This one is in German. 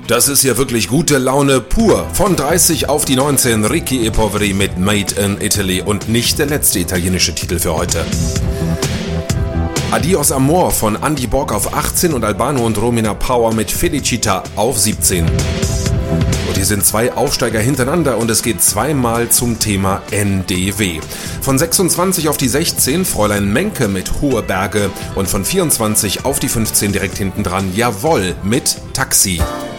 Das ist ja wirklich gute Laune pur. Von 30 auf die 19, Ricky e Poveri mit Made in Italy und nicht der letzte italienische Titel für heute. Adios Amor von Andy Borg auf 18 und Albano und Romina Power mit Felicita auf 17. Und hier sind 2 Aufsteiger hintereinander und es geht zweimal zum Thema NDW. Von 26 auf die 16 Fräulein Menke mit Hohe Berge und von 24 auf die 15 direkt hinten dran Jawohl mit Taxi.